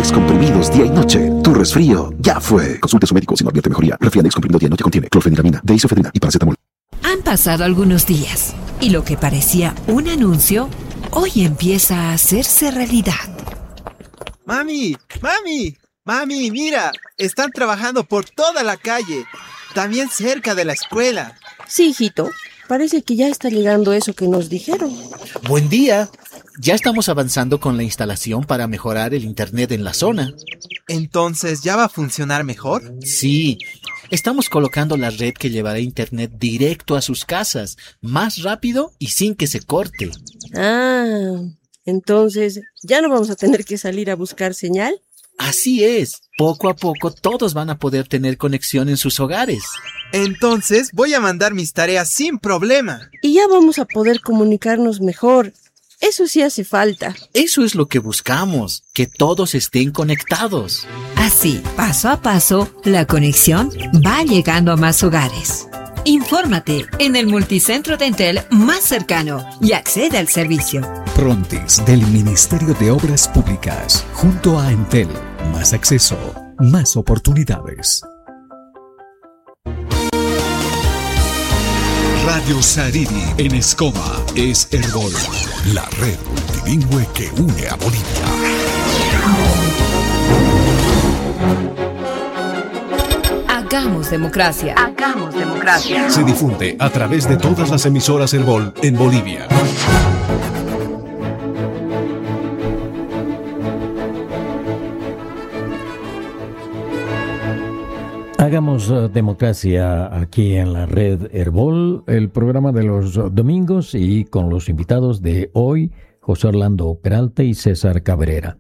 Refianex comprimidos día y noche. Tu resfrío ya fue. Consulte a su médico si no advierte mejoría. Refianex comprimido día y noche contiene clorfeniramina, deisofedrina y paracetamol. Han pasado algunos días y lo que parecía un anuncio hoy empieza a hacerse realidad. ¡Mami! ¡Mami! ¡Mami, mira! Están trabajando por toda la calle, también cerca de la escuela. Sí, hijito. Parece que ya está llegando eso que nos dijeron. Buen día. Ya estamos avanzando con la instalación para mejorar el internet en la zona. ¿Entonces ya va a funcionar mejor? Sí. Estamos colocando la red que llevará internet directo a sus casas, más rápido y sin que se corte. Ah, entonces, ¿ya no vamos a tener que salir a buscar señal? Así es. Poco a poco todos van a poder tener conexión en sus hogares. Entonces voy a mandar mis tareas sin problema. Y ya vamos a poder comunicarnos mejor. Eso sí hace falta. Eso es lo que buscamos, que todos estén conectados. Así, paso a paso, la conexión va llegando a más hogares. Infórmate en el multicentro de Entel más cercano y accede al servicio. Prontis del Ministerio de Obras Públicas, junto a Entel. Más acceso, más oportunidades. Radio Sariri en Escoma es Herbol, la red multilingüe que une a Bolivia. Hagamos democracia. Hagamos democracia. Se difunde a través de todas las emisoras Herbol en Bolivia. Hagamos democracia aquí en la red Herbol, el programa de los domingos y con los invitados de hoy, José Orlando Peralta y César Cabrera.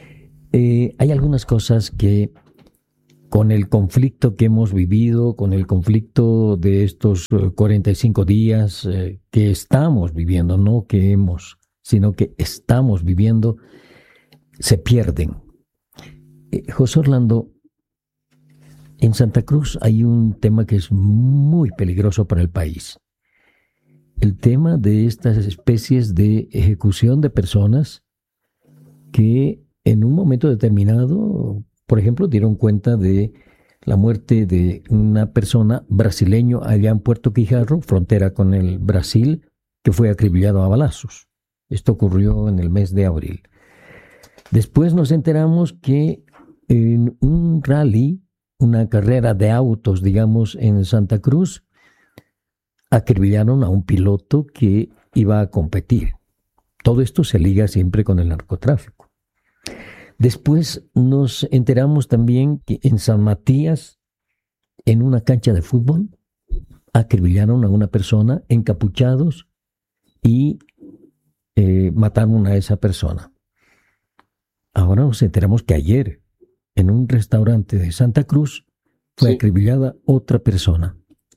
Hay algunas cosas que con el conflicto que hemos vivido, con el conflicto de estos 45 días que estamos viviendo, no que hemos, sino que estamos viviendo, se pierden. José Orlando, en Santa Cruz hay un tema que es muy peligroso para el país. El tema de estas especies de ejecución de personas que en un momento determinado, por ejemplo, dieron cuenta de la muerte de una persona brasileño allá en Puerto Quijarro, frontera con el Brasil, que fue acribillado a balazos. Esto ocurrió en el mes de abril. Después nos enteramos que en un rally, una carrera de autos, digamos, en Santa Cruz, acribillaron a un piloto que iba a competir. Todo esto se liga siempre con el narcotráfico. Después nos enteramos también que en San Matías, en una cancha de fútbol, acribillaron a una persona encapuchados y mataron a esa persona. Ahora nos enteramos que ayer, en un restaurante de Santa Cruz, fue acribillada otra persona.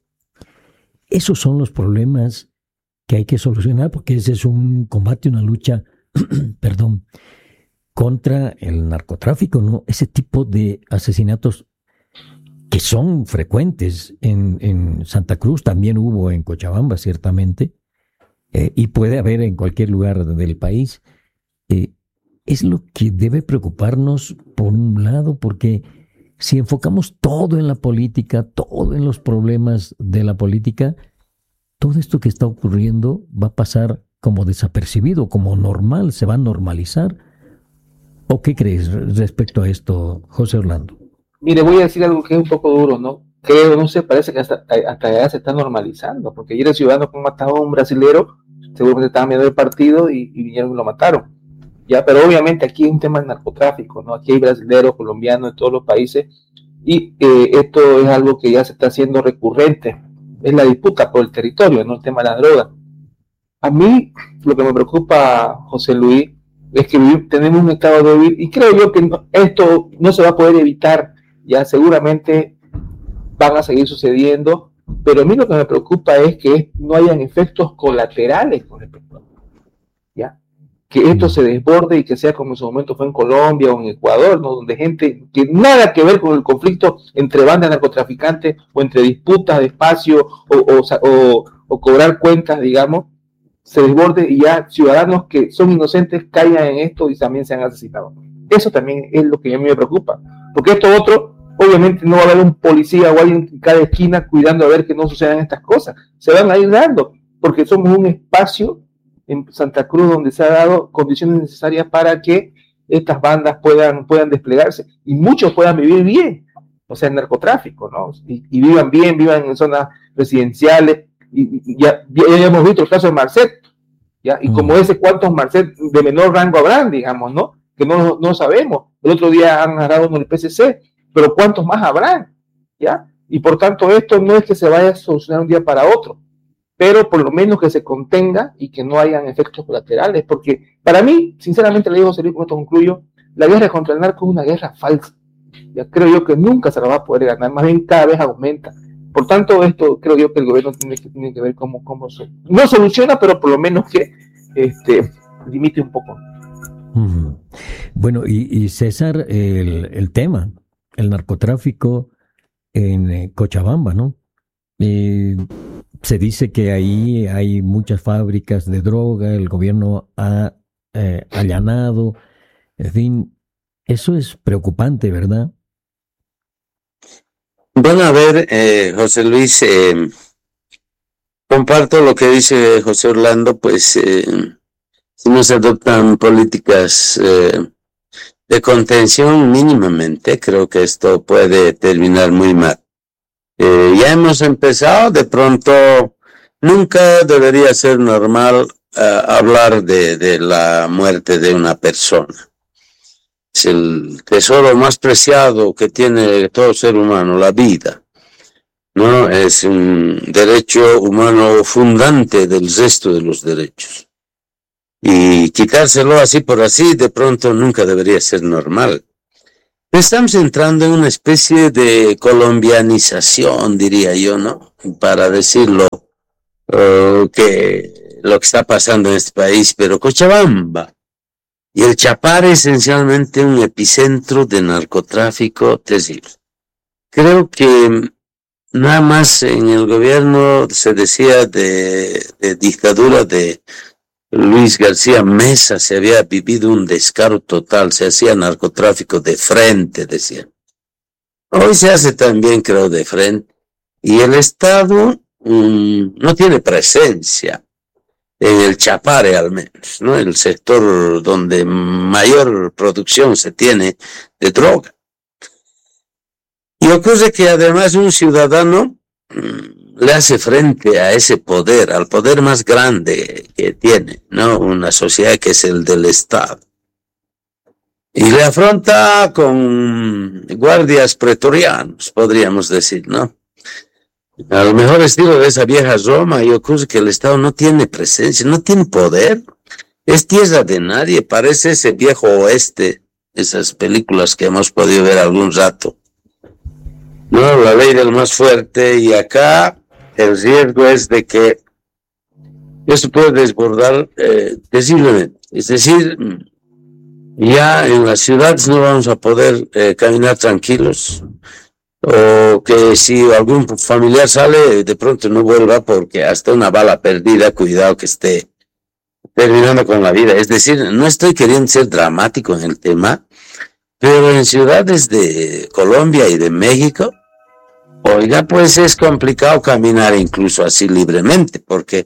Esos son los problemas que hay que solucionar, porque ese es un combate, una lucha, perdón, contra el narcotráfico, ¿no? Ese tipo de asesinatos que son frecuentes en Santa Cruz, también hubo en Cochabamba, ciertamente, y puede haber en cualquier lugar del país. Es lo que debe preocuparnos por un lado, porque si enfocamos todo en la política, todo en los problemas de la política, todo esto que está ocurriendo va a pasar como desapercibido, como normal, se va a normalizar. ¿O qué crees respecto a esto, José Orlando? Mire, voy a decir algo que es un poco duro, ¿no? Creo, no sé, parece que hasta ya se está normalizando, porque ayer el ciudadano que mataba a un brasilero, seguramente estaba viendo el partido y vinieron y lo mataron. Ya, pero obviamente aquí es un tema de narcotráfico, ¿no? Aquí hay brasileños, colombianos de todos los países y esto es algo que ya se está haciendo recurrente. Es la disputa por el territorio, no el tema de la droga. A mí lo que me preocupa, José Luis, es que tenemos un estado débil y creo yo que esto no se va a poder evitar. Ya seguramente van a seguir sucediendo, pero a mí lo que me preocupa es que no hayan efectos colaterales con el petróleo. ¿Ya? Que esto se desborde y que sea como en su momento fue en Colombia o en Ecuador, ¿no? Donde gente que nada que ver con el conflicto entre bandas narcotraficantes o entre disputas de espacio o cobrar cuentas, digamos, se desborde y ya ciudadanos que son inocentes caigan en esto y también sean asesinados. Eso también es lo que a mí me preocupa, porque esto otro, obviamente no va a haber un policía o alguien en cada esquina cuidando a ver que no sucedan estas cosas, se van a ir dando, porque somos un espacio en Santa Cruz donde se ha dado condiciones necesarias para que estas bandas puedan desplegarse y muchos puedan vivir bien, o sea, el narcotráfico, ¿no? Y vivan bien, vivan en zonas residenciales, y ya hemos visto el caso de Marcet, ¿ya? Y como ese, ¿cuántos Marcet de menor rango habrán, digamos, ¿no? Que no sabemos. El otro día han agarrado uno en el PCC, pero ¿cuántos más habrán? ¿Ya? Y por tanto, esto no es que se vaya a solucionar un día para otro, pero por lo menos que se contenga y que no hayan efectos colaterales, porque para mí, sinceramente le digo, José Luis, con esto concluyo, la guerra contra el narco es una guerra falsa. Ya creo yo que nunca se la va a poder ganar, más bien cada vez aumenta. Por tanto, esto creo yo que el gobierno tiene que ver cómo no soluciona, pero por lo menos que limite un poco. Bueno, y César, el tema, el narcotráfico en Cochabamba, ¿no? Se dice que ahí hay muchas fábricas de droga, el gobierno ha allanado, en fin, eso es preocupante, ¿verdad? Bueno, a ver, José Luis, comparto lo que dice José Orlando, pues si no se adoptan políticas de contención mínimamente, creo que esto puede terminar muy mal. Ya hemos empezado, de pronto nunca debería ser normal hablar de la muerte de una persona. Es el tesoro más preciado que tiene todo ser humano, la vida, ¿no? Es un derecho humano fundante del resto de los derechos. Y quitárselo así por así, de pronto nunca debería ser normal. Estamos entrando en una especie de colombianización, diría yo, ¿no? Para decirlo, que lo que está pasando en este país, pero Cochabamba y el Chapare es esencialmente un epicentro de narcotráfico terrible. Creo que nada más en el gobierno se decía de dictadura de Luis García Mesa se había vivido un descaro total, se hacía narcotráfico de frente, decían. Hoy se hace también, creo, de frente. Y el Estado no tiene presencia en el Chapare al menos, ¿no? El sector donde mayor producción se tiene de droga. Y ocurre que además un ciudadano le hace frente a ese poder, al poder más grande que tiene, ¿no? Una sociedad que es el del Estado. Y le afronta con guardias pretorianos, podríamos decir, ¿no? Al mejor estilo de esa vieja Roma, y ocurre que el Estado no tiene presencia, no tiene poder, es tierra de nadie, parece ese viejo oeste, esas películas que hemos podido ver algún rato, ¿no? La ley del más fuerte, y acá el riesgo es de que esto puede desbordar terriblemente, es decir, ya en las ciudades no vamos a poder caminar tranquilos, o que si algún familiar sale, de pronto no vuelva porque hasta una bala perdida, cuidado que esté terminando con la vida. Es decir, no estoy queriendo ser dramático en el tema, pero en ciudades de Colombia y de México, oiga, pues es complicado caminar incluso así libremente, porque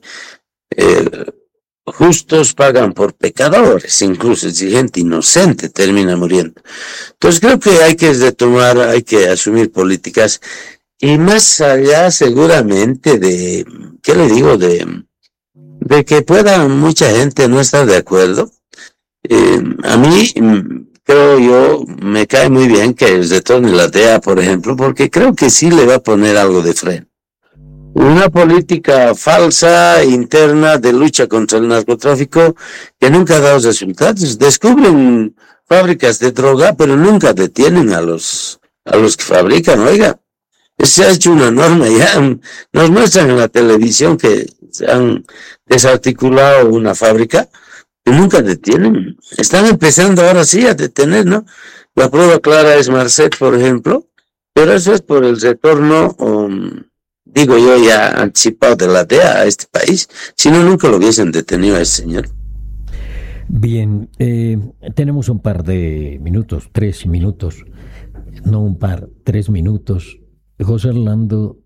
justos pagan por pecadores, incluso si gente inocente termina muriendo. Entonces creo que hay que retomar, hay que asumir políticas, y más allá seguramente de, ¿qué le digo? De que pueda mucha gente no estar de acuerdo. A mí, creo yo, me cae muy bien que retorne la DEA, por ejemplo, porque creo que sí le va a poner algo de freno. Una política falsa, interna, de lucha contra el narcotráfico, que nunca ha dado resultados. Descubren fábricas de droga, pero nunca detienen a los que fabrican, oiga. Se ha hecho una norma ya. Nos muestran en la televisión que se han desarticulado una fábrica, y nunca detienen. Están empezando ahora sí a detener, ¿no? La prueba clara es Marcet, por ejemplo, pero eso es por el retorno, digo yo, ya anticipado de la DEA a este país, si no, nunca lo hubiesen detenido a ese señor. Bien, tenemos un par de minutos, 3 minutos, no un par, 3 minutos. José Orlando,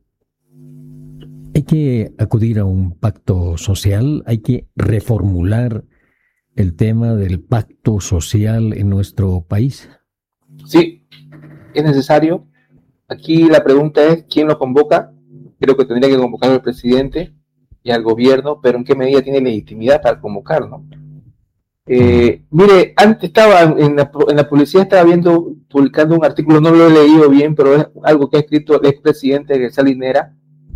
hay que acudir a un pacto social, hay que reformular el tema del pacto social en nuestro país. Sí, es necesario. Aquí la pregunta es, ¿quién lo convoca? Creo que tendría que convocar al presidente y al gobierno, pero ¿en qué medida tiene legitimidad para convocar, no? Mire, antes estaba en la publicidad, estaba publicando un artículo, no lo he leído bien, pero es algo que ha escrito el expresidente de Salinera,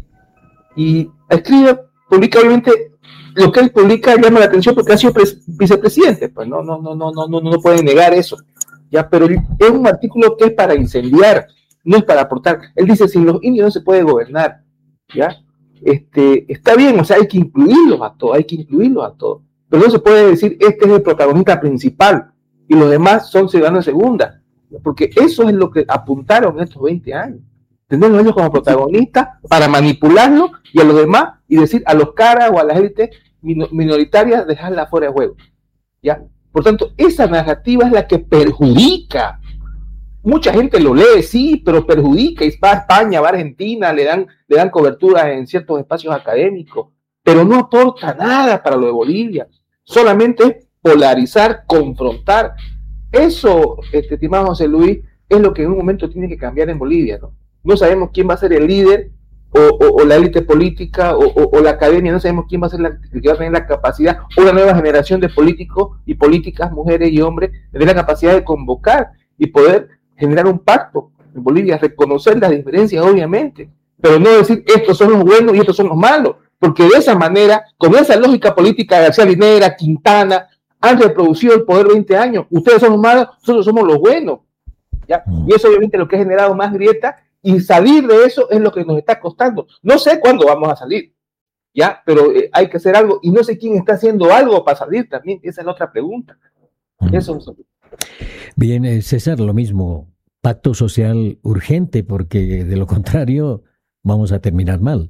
y publica obviamente lo que él publica llama la atención porque ha sido vicepresidente, pues no puede negar eso, ya, pero es un artículo que es para incendiar, no es para aportar. Él dice, sin los indios no se puede gobernar, ya, está bien, o sea, hay que incluirlos a todos, pero no se puede decir, este es el protagonista principal y los demás son ciudadanos de segunda, porque eso es lo que apuntaron en estos 20 años, tener a ellos como protagonistas para manipularlos y a los demás, y decir a los caras o a las élites minoritarias, dejarla fuera de juego, ¿ya? Por tanto, esa narrativa es la que perjudica. Mucha gente lo lee, sí, pero perjudica, y va a España, va a Argentina, le dan cobertura en ciertos espacios académicos, pero no aporta nada para lo de Bolivia, solamente es polarizar, confrontar. Eso, estimado José Luis, es lo que en un momento tiene que cambiar en Bolivia, ¿no? No sabemos quién va a ser el líder, o la élite política, o la academia, no sabemos quién va a ser el que va a tener la capacidad, o la nueva generación de políticos y políticas, mujeres y hombres, tener la capacidad de convocar y poder generar un pacto en Bolivia, reconocer las diferencias, obviamente, pero no decir estos son los buenos y estos son los malos, porque de esa manera, con esa lógica política de García Linera, Quintana, han reproducido el poder 20 años. Ustedes son los malos, nosotros somos los buenos, ¿ya? Y eso obviamente es lo que ha generado más grieta, y salir de eso es lo que nos está costando. No sé cuándo vamos a salir, ¿ya? Pero hay que hacer algo, y no sé quién está haciendo algo para salir también, esa es la otra pregunta. Eso es. Bien, César, lo mismo, pacto social urgente, porque de lo contrario vamos a terminar mal.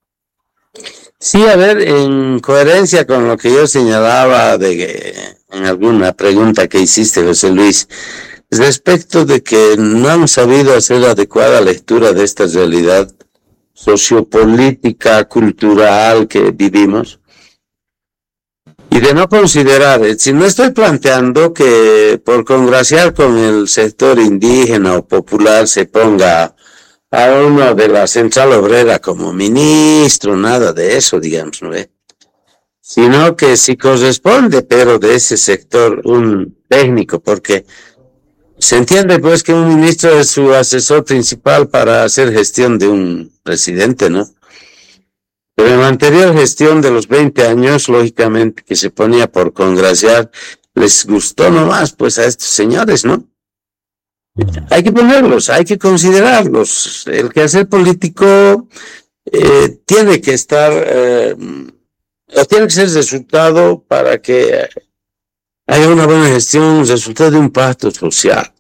Sí, a ver, en coherencia con lo que yo señalaba en alguna pregunta que hiciste, José Luis, respecto de que no hemos sabido hacer adecuada lectura de esta realidad sociopolítica, cultural que vivimos, y de no considerar, si no estoy planteando que por congraciar con el sector indígena o popular se ponga a uno de la Central Obrera como ministro, nada de eso, digamos, ¿no ve? Sino que si corresponde, pero de ese sector, un técnico, porque se entiende pues que un ministro es su asesor principal para hacer gestión de un presidente, ¿no? Pero en la anterior gestión de los 20 años, lógicamente, que se ponía por congraciar, les gustó nomás pues a estos señores, ¿no? Hay que ponerlos, hay que considerarlos. El quehacer político tiene que estar, o tiene que ser resultado para que haya una buena gestión, resultado de un pacto social.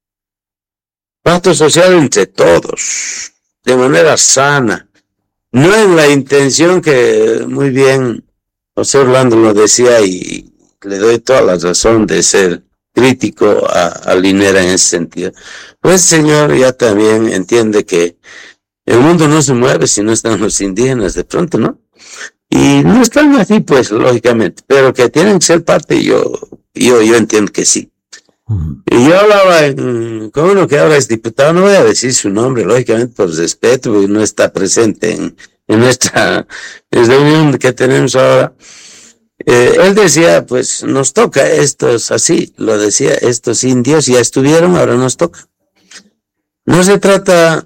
Pacto social entre todos, de manera sana. No en la intención que muy bien José Orlando lo decía, y le doy toda la razón de ser crítico a Linera en ese sentido. Pues señor ya también entiende que el mundo no se mueve si no están los indígenas de pronto, ¿no? Y no están así, pues, lógicamente, pero que tienen que ser parte, yo entiendo que sí. Y yo hablaba con uno que ahora es diputado, no voy a decir su nombre, lógicamente por respeto, porque no está presente en nuestra reunión que tenemos ahora. Él decía, pues nos toca estos, así lo decía, estos indios ya estuvieron, ahora nos toca. No se trata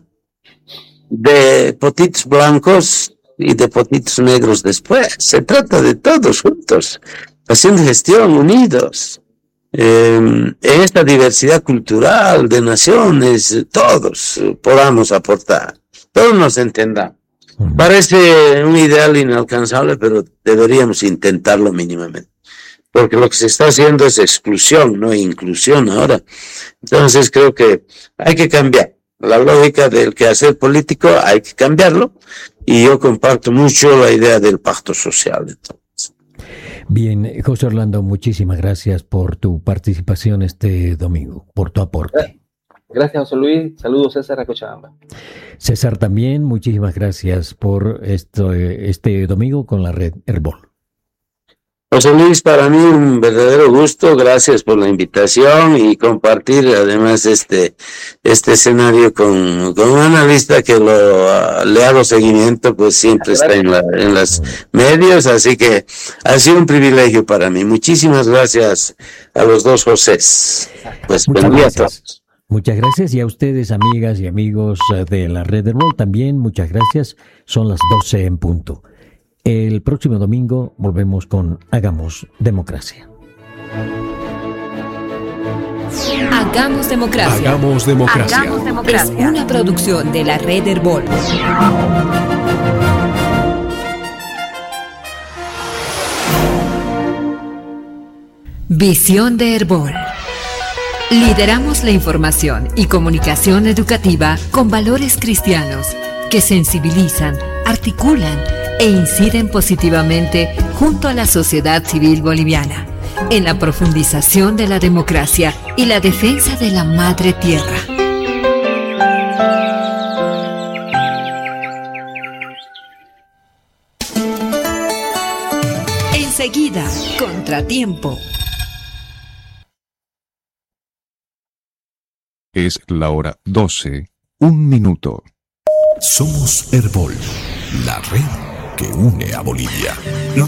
de potitos blancos y de potitos negros después, se trata de todos juntos, haciendo gestión, unidos, en esta diversidad cultural de naciones, todos podamos aportar, todos nos entendamos. Parece un ideal inalcanzable, pero deberíamos intentarlo mínimamente, porque lo que se está haciendo es exclusión, no inclusión ahora. Entonces creo que hay que cambiar la lógica del quehacer político, hay que cambiarlo, y yo comparto mucho la idea del pacto social. Entonces. Bien, José Orlando, muchísimas gracias por tu participación este domingo, por tu aporte. Gracias, José Luis. Saludos, César, a Cochabamba. César, también muchísimas gracias por este domingo con la red Herbol. José Luis, para mí un verdadero gusto, gracias por la invitación y compartir además este escenario con un analista que le ha dado seguimiento, pues siempre está en los medios, así que ha sido un privilegio para mí. Muchísimas gracias a los dos Josés. Pues buen día a todos. Muchas gracias y a ustedes, amigas y amigos de la red Herbol, también muchas gracias. Son las 12 en punto. El próximo domingo volvemos con Hagamos Democracia. Hagamos Democracia. Hagamos Democracia. Hagamos Democracia. Es una producción de la red Herbol. Visión de Herbol. Lideramos la información y comunicación educativa con valores cristianos que sensibilizan, articulan e inciden positivamente junto a la sociedad civil boliviana en la profundización de la democracia y la defensa de la madre tierra. Enseguida, Contratiempo. Es la hora 12, 1 minuto. Somos Herbol, la red que une a Bolivia.